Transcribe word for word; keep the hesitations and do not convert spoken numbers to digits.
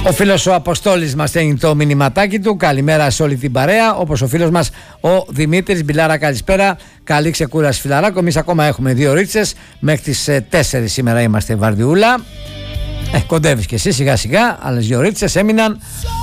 Ο φίλος ο Αποστόλης μας στέλνει το μηνυματάκι του. Καλημέρα σε όλη την παρέα. Όπως ο φίλος μας ο Δημήτρης. Μπιλάρα, καλησπέρα. Καλή ξεκούραση, φιλαράκο. Εμείς ακόμα έχουμε δύο ρίτσες. Μέχρι τις τέσσερις σήμερα είμαστε βαρδιούλα. Ε, κοντεύεις και εσύ σιγά σιγά. Άλλες δύο ρίτσες έμειναν.